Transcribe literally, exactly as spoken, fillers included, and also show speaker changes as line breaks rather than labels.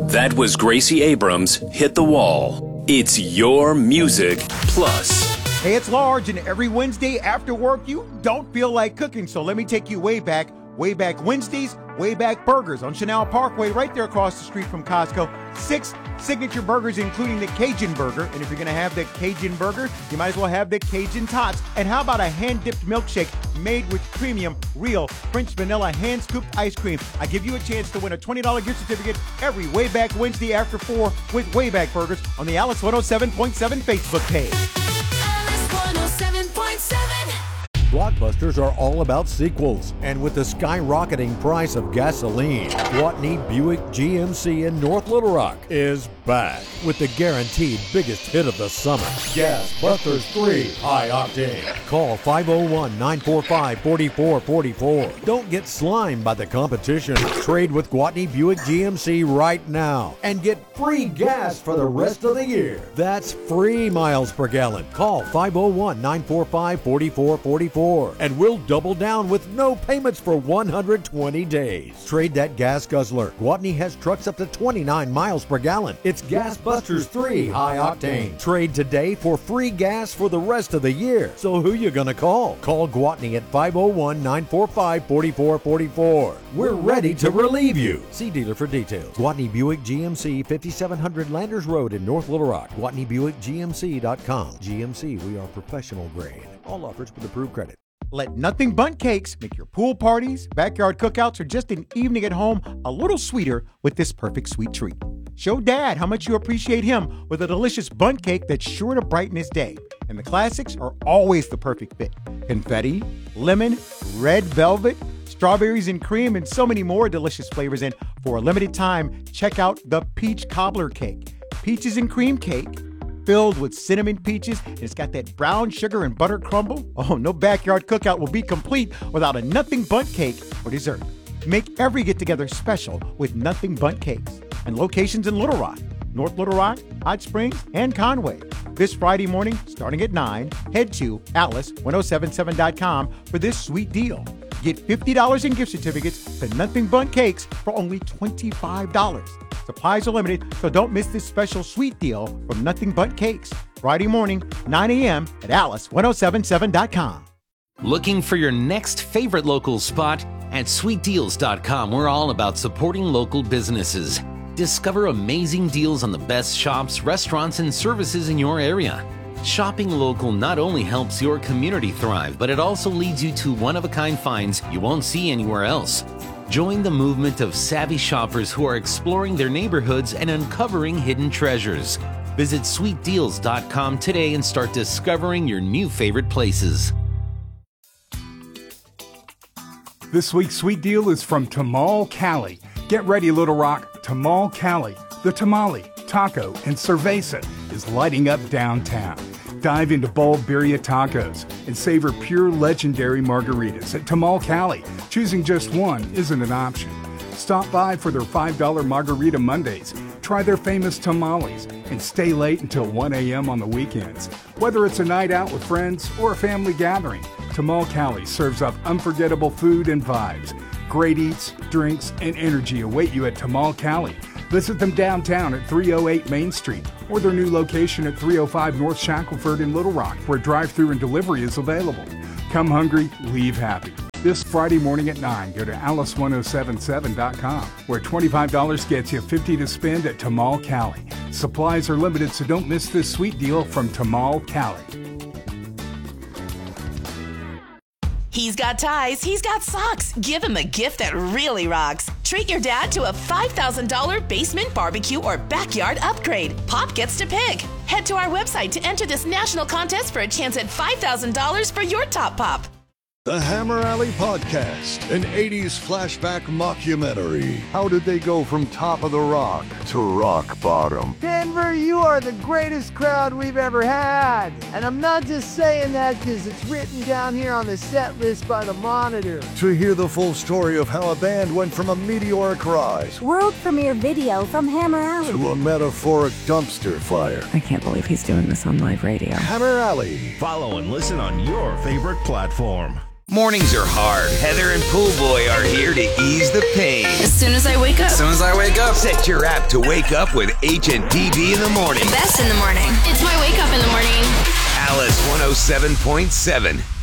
That was Gracie Abrams' Hit the Wall. It's your music plus.
Hey, it's Large, and every Wednesday after work, you don't feel like cooking, so let me take you way back. Way Back Wednesdays, Way Back Burgers on Chanel Parkway, right there across the street from Costco. Six signature burgers, including the Cajun Burger. And if you're going to have the Cajun Burger, you might as well have the Cajun Tots. And how about a hand-dipped milkshake made with premium, real French vanilla hand-scooped ice cream? I give you a chance to win a twenty dollars gift certificate every Way Back Wednesday after four with Way Back Burgers on the Alice one oh seven point seven Facebook page.
Alice one oh seven point seven.
Blockbusters are all about sequels, and with the skyrocketing price of gasoline, Gwatney Buick G M C in North Little Rock is back with the guaranteed biggest hit of the summer, Gas Busters three High Octane. Call five oh one, nine four five, four four four four. Don't get slimed by the competition. Trade with Gwatney Buick G M C right now and get free gas for the rest of the year. That's free miles per gallon. Call five oh one, nine four five, four four four four. And we'll double down with no payments for one hundred twenty days. Trade that gas guzzler. Gwatney has trucks up to twenty-nine miles per gallon. It's Gas Busters three High Octane. Trade today for free gas for the rest of the year. So who you gonna call? Call Gwatney at five oh one, nine four five, four four four four. We're ready to relieve you. See dealer for details. Gwatney Buick G M C, fifty-seven hundred Landers Road in North Little Rock. Gwatney Buick G M C dot com. G M C, we are professional grade. All offers with approved credit.
Let Nothing Bundt Cakes make your pool parties, backyard cookouts, or just an evening at home a little sweeter with this perfect sweet treat. Show Dad how much you appreciate him with a delicious bundt cake that's sure to brighten his day. And the classics are always the perfect fit. Confetti, lemon, red velvet, strawberries and cream, and so many more delicious flavors. And for a limited time, check out the Peach Cobbler Cake. Peaches and cream cake, filled with cinnamon peaches, and it's got that brown sugar and butter crumble. Oh, no backyard cookout will be complete without a Nothing Bundt Cake for dessert. Make every get-together special with Nothing Bundt Cakes. And locations in Little Rock, North Little Rock, Hot Springs, and Conway. This Friday morning, starting at nine, head to Alice ten seventy-seven dot com for this sweet deal. Get fifty dollars in gift certificates to Nothing Bundt Cakes for only twenty-five dollars. Supplies are limited, so don't miss this special sweet deal from Nothing Bundt Cakes. Friday morning, nine a.m. at Alice ten seventy-seven dot com.
Looking for your next favorite local spot? At sweet deals dot com, we're all about supporting local businesses. Discover amazing deals on the best shops, restaurants, and services in your area. Shopping local not only helps your community thrive, but it also leads you to one-of-a-kind finds you won't see anywhere else. Join the movement of savvy shoppers who are exploring their neighborhoods and uncovering hidden treasures. Visit sweet deals dot com today and start discovering your new favorite places.
This week's Sweet Deal is from Tamal Cali. Get ready, Little Rock. Tamal Cali, the tamale, taco, and cerveza is lighting up downtown. Dive into bold birria tacos and savor pure legendary margaritas at Tamal Cali. Choosing just one isn't an option. Stop by for their five dollar Margarita Mondays. Try their famous tamales and stay late until one a.m. on the weekends. Whether it's a night out with friends or a family gathering, Tamal Cali serves up unforgettable food and vibes. Great eats, drinks, and energy await you at Tamal Cali. Visit them downtown at three oh eight Main Street or their new location at three oh five North Shackleford in Little Rock, where drive-thru and delivery is available. Come hungry, leave happy. This Friday morning at nine, go to Alice ten seventy-seven dot com, where twenty-five dollars gets you fifty dollars to spend at Tamal Cali. Supplies are limited, so don't miss this sweet deal from Tamal Cali.
He's got ties, he's got socks. Give him a gift that really rocks. Treat your dad to a five thousand dollars basement barbecue or backyard upgrade. Pop gets to pick. Head to our website to enter this national contest for a chance at five thousand dollars for your top pop.
The Hammer Alley Podcast, an eighties flashback mockumentary. How did they go from top of the rock to rock bottom?
Denver, you are the greatest crowd we've ever had. And I'm not just saying that because it's written down here on the set list by the Monitor.
To hear the full story of how a band went from a meteoric rise,
world premiere video from Hammer Alley,
to a metaphoric dumpster fire.
I can't believe he's doing this on live radio.
Hammer Alley.
Follow and listen on your favorite platform.
Mornings are hard. Heather and Pool Boy are here to ease the pain.
As soon as I wake up.
As soon as I wake up. Set your app to wake up with H and P B in the morning.
Best in the morning. It's my wake up in the morning.
Alice one oh seven point seven.